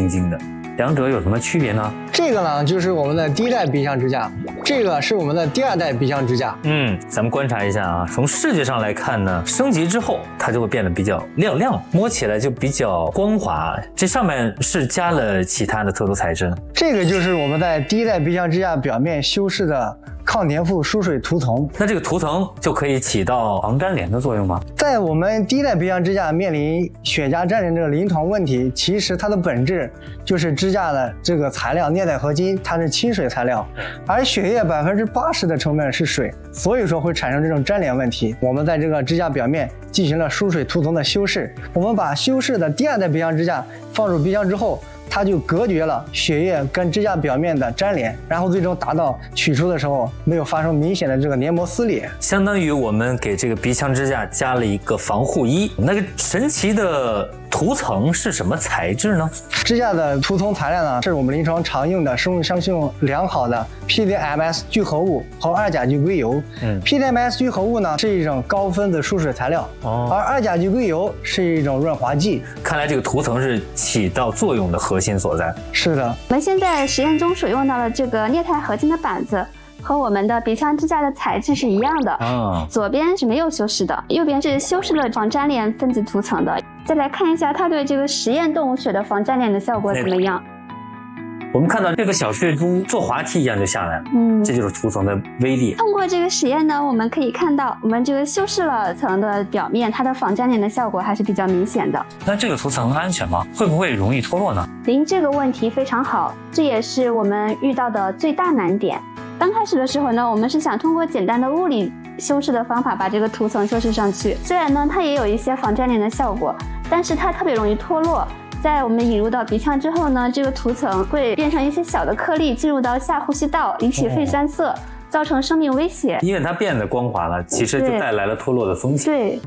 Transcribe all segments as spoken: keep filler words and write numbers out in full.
晶晶的，两者有什么区别呢？ 这个呢，就是我们的第一代鼻腔支架，这个是我们的第二代鼻腔支架。 嗯，咱们观察一下啊，从视觉上来看呢，升级之后它就会变得比较亮亮，摸起来就比较光滑。这上面是加了其他的特殊材质呢？ 这个就是我们在第一代鼻腔支架表面修饰的抗粘附疏水涂层。 那这个涂层就可以起到防粘连的作用吗？ 在我们第一代鼻腔支架面临血痂粘连这个临床问题，其实它的本质就是支架的这个材料镍钛合金，它是亲水材料，而血液百分之八十的成分是水，所以说会产生这种粘连问题。我们在这个支架表面进行了疏水涂层的修饰，我们把修饰的第二代鼻腔支架放入鼻腔之后，它就隔绝了血液跟支架表面的粘连，然后最终达到取出的时候没有发生明显的这个黏膜撕裂。 相当于我们给这个鼻腔支架加了一个防护衣。那个神奇的涂层是什么材质呢？ 支架的涂层材料呢，是我们临床常用的生物相性良好的 P D M S 聚合物和二甲基硅油。嗯 ，P D M S 聚合物呢是一种高分子疏水材料，哦，而二甲基硅油是一种润滑剂。 看来这个涂层是起到作用的核心所在。 是的， 我们现在实验中所用到的这个镍钛合金的板子，和我们的鼻腔支架的材质是一样的。啊，左边是没有修饰的，右边是修饰了防粘连分子涂层的。再来看一下它对这个实验动物血的防粘连的效果怎么样？ 我们看到这个小血珠坐滑梯一样就下来了，嗯，这就是涂层的威力。 通过这个实验呢，我们可以看到，我们这个修饰了层的表面，它的防粘连的效果还是比较明显的。 那这个涂层安全吗？会不会容易脱落呢？ 您这个问题非常好，这也是我们遇到的最大难点。刚开始的时候呢，我们是想通过简单的物理修饰的方法把这个涂层修饰上去，虽然呢它也有一些防粘连的效果，但是它特别容易脱落。在我们引入到鼻腔之后呢，这个涂层会变成一些小的颗粒进入到下呼吸道，引起肺栓塞，造成生命危险。 因为它变得光滑了，其实就带来了脱落的风险。 对。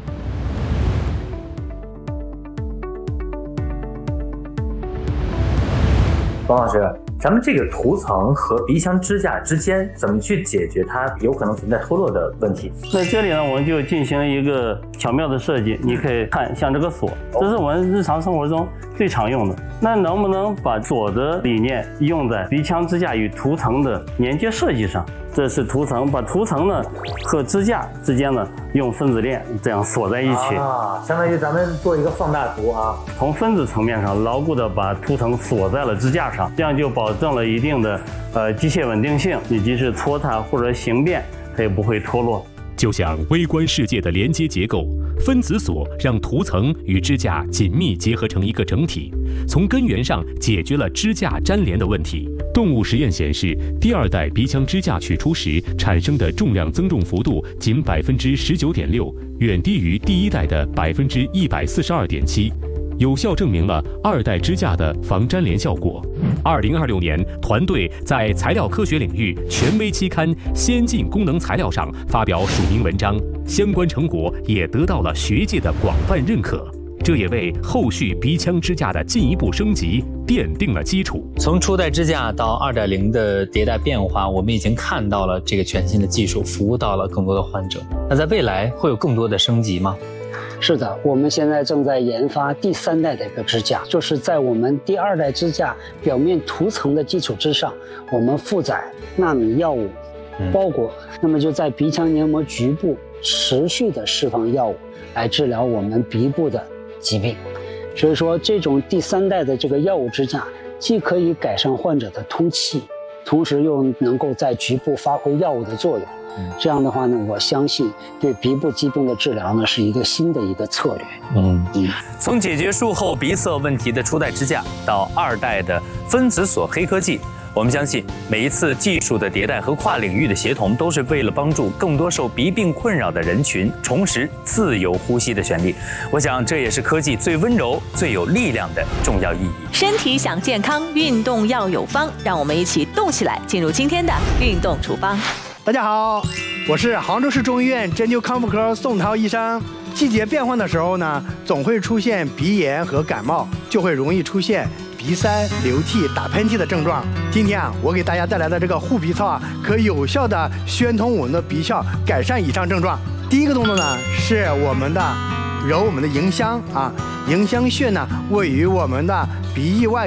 王老师，咱们这个涂层和鼻腔支架之间怎么去解决它有可能存在脱落的问题？ 那这里呢，我们就进行了一个巧妙的设计。你可以看，像这个锁，这是我们日常生活中最常用的。那能不能把锁的理念用在鼻腔支架与涂层的连接设计上？这是涂层，把涂层呢和支架之间呢用分子链这样锁在一起啊，相当于咱们做一个放大图啊， 从分子层面上牢固的把涂层锁在了支架上，这样就保证了一定的呃机械稳定性，以及是搓擦或者形变它也不会脱落。 就像微观世界的连接结构，分子锁让涂层与支架紧密结合成一个整体，从根源上解决了支架粘连的问题。动物实验显示，第二代鼻腔支架取出时产生的重量增重幅度仅百分之十九点六，远低于第一代的百分之一百四十二点七。有效证明了二代支架的防粘连效果。二零二六年，团队在材料科学领域权威期刊《先进功能材料》上发表署名文章，相关成果也得到了学界的广泛认可。这也为后续鼻腔支架的进一步升级奠定了基础。 从初代支架到 二点零 的迭代变化，我们已经看到了这个全新的技术服务到了更多的患者。那在未来会有更多的升级吗？ 是的，我们现在正在研发第三代的一个支架，就是在我们第二代支架表面涂层的基础之上，我们负载纳米药物包裹，嗯、那么就在鼻腔黏膜局部持续的释放药物来治疗我们鼻部的疾病。所以说，这种第三代的这个药物支架，既可以改善患者的通气，同时又能够在局部发挥药物的作用。这样的话呢，我相信对鼻部疾病的治疗呢是一个新的一个策略。 嗯嗯，从解决术后鼻塞问题的初代支架到二代的分子锁黑科技，我们相信每一次技术的迭代和跨领域的协同，都是为了帮助更多受鼻病困扰的人群重拾自由呼吸的权利。我想这也是科技最温柔、最有力量的重要意义。 身体想健康，运动要有方，让我们一起动起来，进入今天的运动处方。 大家好，我是杭州市中医院针灸康复科宋涛医生。季节变换的时候呢，总会出现鼻炎和感冒，就会容易出现鼻塞、流涕、打喷嚏的症状。今天啊，我给大家带来的这个护鼻操啊，可有效的宣通我们的鼻窍，改善以上症状。第一个动作呢，是我们的揉我们的迎香啊，迎香穴呢位于我们的鼻翼外